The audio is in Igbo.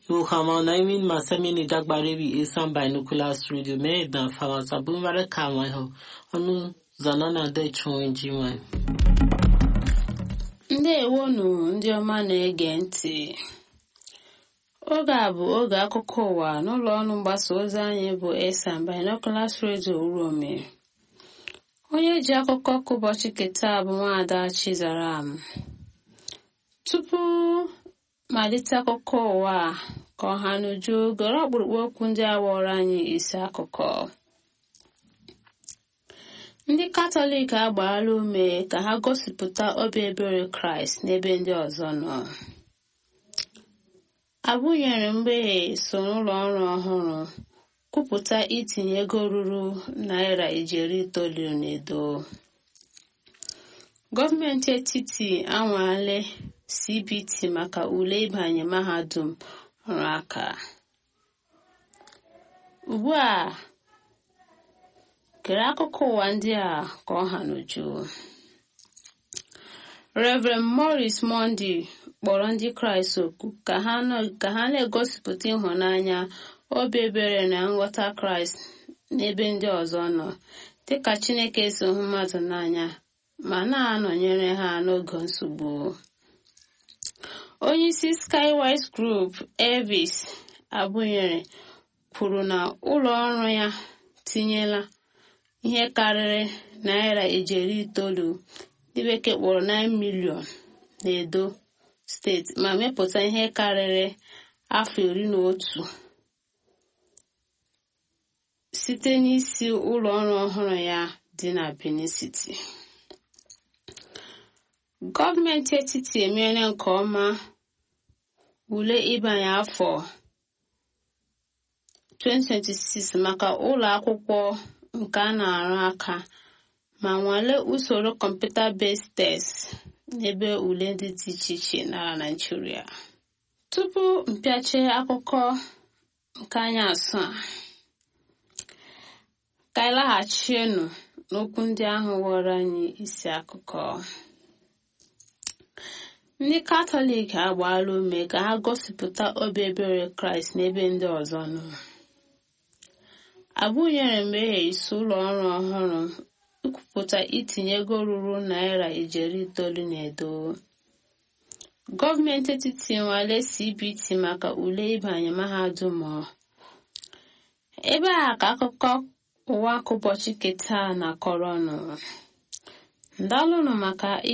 Yohamana imin masamini dagbarebi isan binoculars radio me na fawasa bumare kama ho onu zanana de chonjiwa. Ndewonu ndị ọma na-ege ntị. Oge a bụ oge akụkọ ụwa n'ụlọ ọrụ mgbasa ozi anyị bụ Esan Binoculars Radio Urome. Onye ji akụkọ ka ụbọchị keta bụ Nwaada Chizaram. Tupu malite akụkọ ụwa ka ọha n'uju gọrọ ọkpụrụkpụ okwu ndị awọrọ anyị isi akụkọ. Ndị Katọlik agbaala ume ka ha gosipụta obi ebere Kraịst n'ebe ndị ọzọ nọ. Abụnyere mgbeghe so n'ụlọ ọrụ ọhụrụ kwupụta itinye ego ruru $990 n'edo. Gọọmenti etiti anwale CBT maka ule ịbanye mahadum ọrụ aka. Ugbu a kere akụkọ ụwa ndị a ka ọ ha n'uju. Reverend Maurice Monday kpọrọ ndị Kraịst oku ka ha na-egosipụta ịhụnanya, obi ebere na nghọta Kraịst n'ebe ndị ọzọ nọ, dịka Chineke si hụ mmadụ n'anya ma na-anọnyere ha n'oge nsogbu. Onyeisi Skywise Group Elvis Abụnyere kwuru na ụlọ ọrụ ya tinyela ihe karịrị $990 ndị bekee kpọrọ 9 million n'Edo steeti ma mepụta ihe karịrị afọ 11 site n'isi ụlọ ọrụ ọhụrụ ya dị na Benin City. Gọọmenti etiti emeela nke ọma ule ịbanye afọ 2026 maka ụlọ akwụkwọ nke a na-arụ aka ma nwalee usoro computer-based test n'ebe ule ndị dị iche iche n'ala Naịjirịa. Tupu mpịache akụkọ nke anyị asụ a, ka anyị laghachienụ n'okwu ndị ahụ ghọrọ anyị isi akụkọ. Ndị Katọlik agbaala ume ka ha gosipụta obi ebere Kraịst n'ebe ndị ọzọ nọ. Abụnyere mmehie isi ụlọ ọrụ ọhụrụ ikwupụta itinye ego ruru $990 n'edo. Gọọmenti etiti nwale CBT maka ule ịbanye mahadum. Ebe a ka akụkọ ụwa ụbọchị keta na kọrọnụ. Ndalụnụ maka